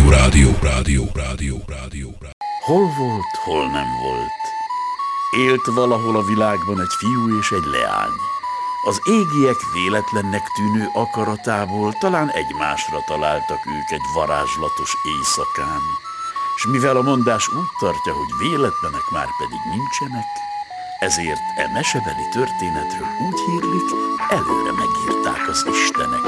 Hol volt, hol nem volt. Élt valahol a világban egy fiú és egy leány. Az égiek véletlennek tűnő akaratából talán egymásra találtak ők egy varázslatos éjszakán, s mivel a mondás úgy tartja, hogy véletlenek már pedig nincsenek, ezért e mesebeli történetről úgy hírlik, előre megírták az istenek.